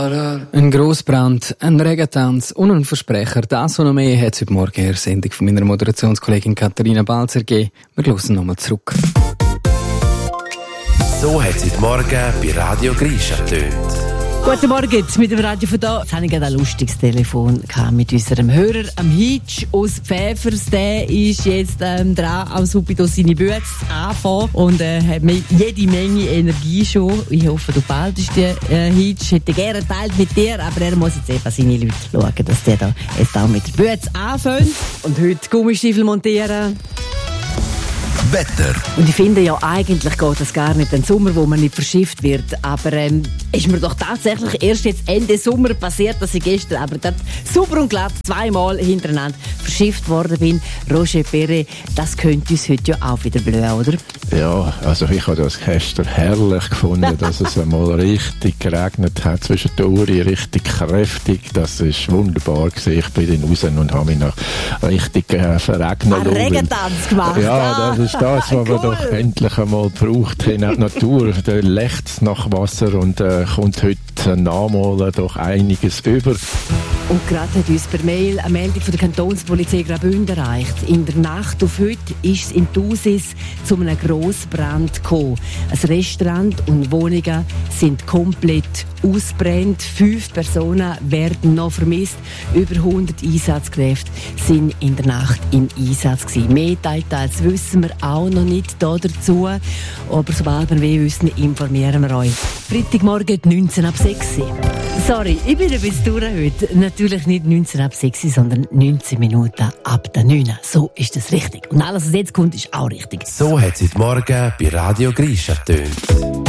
Ein Grossbrand, ein Regentanz und ein Versprecher. Das und noch mehr hat es heute Morgen in der Sendung von meiner Moderationskollegin Katharina Balzer gegeben. Wir hören nochmal zurück. So hat es heute Morgen bei Radio Grisha getönt. Guten Morgen, mit dem Radio von da. Jetzt hatte ich gerade ein lustiges Telefon mit unserem Hörer, am Hitch aus Pfäfers. Der ist jetzt dran, am Subito seine Bühne anfangen und hat jede Menge Energie schon. Ich hoffe, du behaltest den Hitch. Hätte gerne geteilt mit dir, aber er muss jetzt eben seine Leute schauen, dass der da jetzt auch mit der Bühne anfängt. Und heute Gummistiefel montieren. Wetter. Und ich finde ja, eigentlich geht das gar nicht, den Sommer, wo man nicht verschifft wird. Aber ist mir doch tatsächlich erst jetzt Ende Sommer passiert, dass ich gestern aber dort super und glatt zweimal hintereinander verschifft worden bin. Roger Perret, das könnte uns heute ja auch wieder blühen, oder? Ja, also ich habe das gestern herrlich gefunden, dass es einmal richtig geregnet hat zwischen den Uhren, richtig kräftig. Das ist wunderbar gewesen. Ich bin dann raus und habe mich noch richtig verregnet. Einen Regentanz gemacht. Ja, das ist das, was cool. man doch endlich einmal braucht. In der Natur, da lechzt nach Wasser und kommt heute nachmalen doch einiges über. Und gerade hat uns per Mail eine Meldung von der Kantonspolizei Graubünden erreicht. In der Nacht auf heute ist es in Thusis zu einem Grossbrand gekommen. Ein Restaurant und Wohnungen sind komplett ausgebrannt. 5 Personen werden noch vermisst. Über 100 Einsatzkräfte sind in der Nacht im Einsatz gewesen. Mehr Details wissen wir auch noch nicht dazu. Aber sobald wir mehr wissen, informieren wir euch. Freitagmorgen 19 ab 6. Sorry, ich bin ein bisschen durch heute. Natürlich nicht 19 ab 6, sondern 19 Minuten ab der 9. So ist das richtig. Und alles, was jetzt kommt, ist auch richtig. So hat es heute Morgen bei Radio Grisha getönt.